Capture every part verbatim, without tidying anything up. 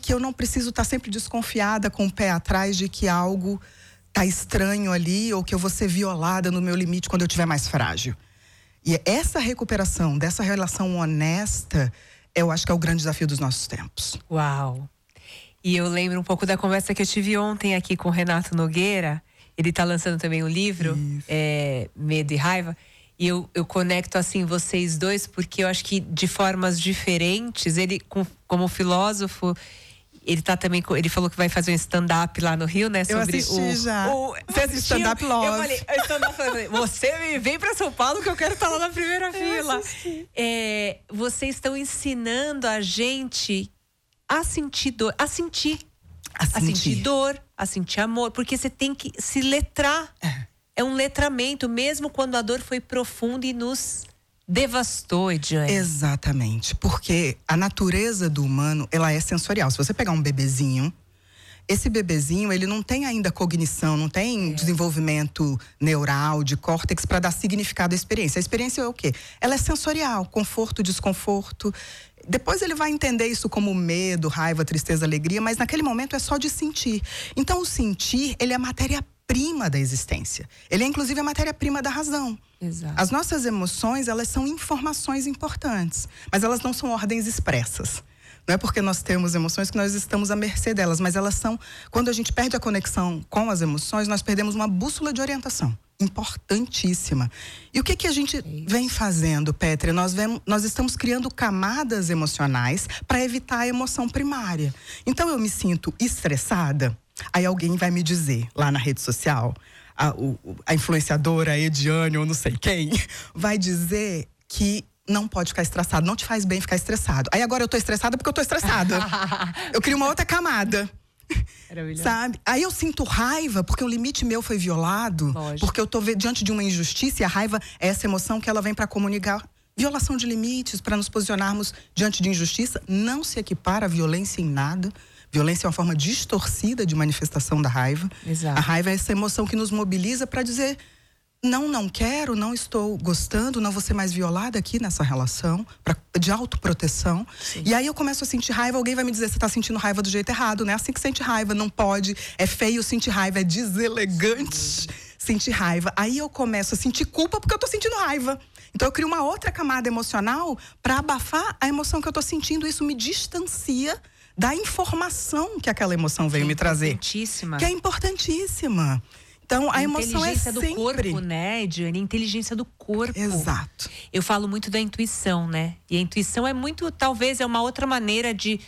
que eu não preciso estar sempre desconfiada, com o pé atrás de que algo tá estranho ali, ou que eu vou ser violada no meu limite quando eu estiver mais frágil. E essa recuperação dessa relação honesta, eu acho que é o grande desafio dos nossos tempos. Uau! E eu lembro um pouco da conversa que eu tive ontem aqui com o Renato Nogueira. Ele está lançando também o livro, é, Medo e Raiva. E eu, eu conecto, assim, vocês dois, porque eu acho que de formas diferentes, ele, com, como filósofo, ele tá também, ele falou que vai fazer um stand-up lá no Rio, né? Sobre eu assisti o, já. O, Você assistiu stand-up Love. Eu falei, stand-up Love, você vem pra São Paulo que eu quero estar lá na primeira fila. É, vocês estão ensinando a gente a sentir dor, a sentir. A sentir, a sentir dor, a sentir amor, porque você tem que se letrar. É. É um letramento, mesmo quando a dor foi profunda e nos devastou, Ediane. Exatamente, porque a natureza do humano, ela é sensorial. Se você pegar um bebezinho, esse bebezinho, ele não tem ainda cognição, não tem é. desenvolvimento neural, de córtex, para dar significado à experiência. A experiência é o quê? Ela é sensorial, conforto, desconforto. Depois ele vai entender isso como medo, raiva, tristeza, alegria, mas naquele momento é só de sentir. Então o sentir, ele é a matéria-prima da existência. Ele é inclusive a matéria-prima da razão. Exato. As nossas emoções, elas são informações importantes, mas elas não são ordens expressas. Não é porque nós temos emoções que nós estamos à mercê delas, mas elas são... Quando a gente perde a conexão com as emoções, nós perdemos uma bússola de orientação. Importantíssima. E o que, que a gente vem fazendo, Pétria? Nós, vemos, nós estamos criando camadas emocionais para evitar a emoção primária. Então, eu me sinto estressada, aí alguém vai me dizer, lá na rede social, a, o, a influenciadora, a Ediane, ou não sei quem, vai dizer que não pode ficar estressado, não te faz bem ficar estressado. Aí agora eu tô estressada porque eu tô estressada. Eu crio uma outra camada. Sabe? Aí eu sinto raiva porque o limite meu foi violado. Lógico. Porque eu tô diante de uma injustiça, e a raiva é essa emoção que ela vem para comunicar violação de limites, para nos posicionarmos diante de injustiça. Não se equipara a violência em nada. Violência é uma forma distorcida de manifestação da raiva. Exato. A raiva é essa emoção que nos mobiliza para dizer: não, não quero, não estou gostando, não vou ser mais violada aqui nessa relação, pra, de autoproteção. Sim. E aí eu começo a sentir raiva, alguém vai me dizer: você está sentindo raiva do jeito errado, não é assim que sente raiva, não pode, é feio sentir raiva, é deselegante Sim. sentir raiva. Aí eu começo a sentir culpa porque eu estou sentindo raiva. Então eu crio uma outra camada emocional para abafar a emoção que eu estou sentindo. Isso me distancia da informação que aquela emoção veio que me trazer. Importantíssima. Que é importantíssima. Então, a, a emoção é sempre... Inteligência do corpo, né, Ediane? Inteligência do corpo. Exato. Eu falo muito da intuição, né? E a intuição é muito, talvez, é uma outra maneira de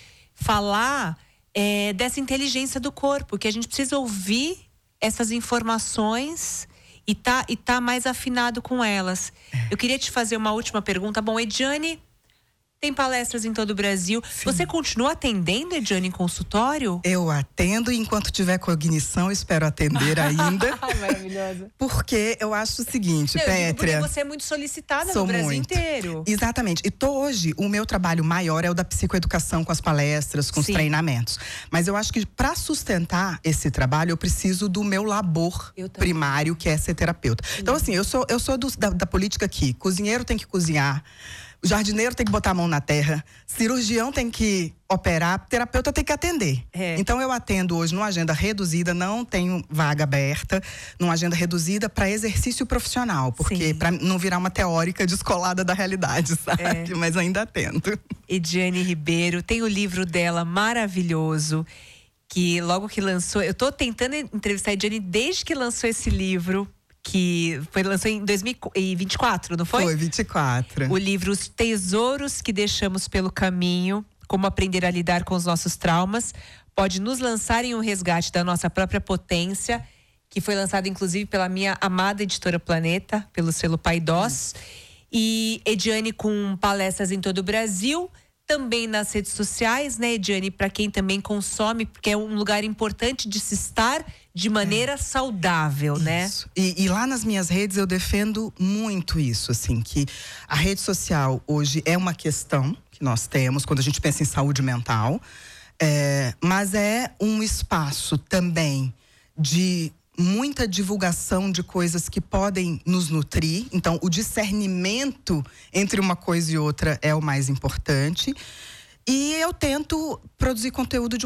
falar é, dessa inteligência do corpo, que a gente precisa ouvir essas informações e tá, e tá mais afinado com elas. É. Eu queria te fazer uma última pergunta. Bom, Ediane tem palestras em todo o Brasil. Sim. Você continua atendendo, Ediane, em consultório? Eu atendo, e enquanto tiver cognição, espero atender ainda. Maravilhosa. Porque eu acho o seguinte, Não, Pétria... Porque você é muito solicitada no Brasil muito. inteiro. Exatamente. E tô, hoje, o meu trabalho maior é o da psicoeducação, com as palestras, com Sim. os treinamentos. Mas eu acho que para sustentar esse trabalho, eu preciso do meu labor primário, que é ser terapeuta. Sim. Então, assim, eu sou, eu sou do, da, da política aqui. Cozinheiro tem que cozinhar. O jardineiro tem que botar a mão na terra, cirurgião tem que operar, terapeuta tem que atender. É. Então eu atendo hoje numa agenda reduzida, não tenho vaga aberta, numa agenda reduzida para exercício profissional, porque para não virar uma teórica descolada da realidade, sabe? É. Mas ainda atendo. Ediane Ribeiro, tem o livro dela maravilhoso, que logo que lançou, eu tô tentando entrevistar a Ediane desde que lançou esse livro, que foi lançado em dois mil e vinte e quatro, não foi? Foi, vinte e quatro. O livro Os Tesouros que Deixamos pelo Caminho, como aprender a lidar com os nossos traumas, pode nos lançar em um resgate da nossa própria potência, que foi lançado inclusive pela minha amada editora Planeta, pelo selo Paidós. Hum. E Ediane com palestras em todo o Brasil, também nas redes sociais, né, Ediane? Para quem também consome, porque é um lugar importante de se estar de maneira é. saudável, isso. né? E, e lá nas minhas redes eu defendo muito isso, assim, que a rede social hoje é uma questão que nós temos quando a gente pensa em saúde mental, é, mas é um espaço também de muita divulgação de coisas que podem nos nutrir. Então, o discernimento entre uma coisa e outra é o mais importante. E eu tento produzir conteúdo de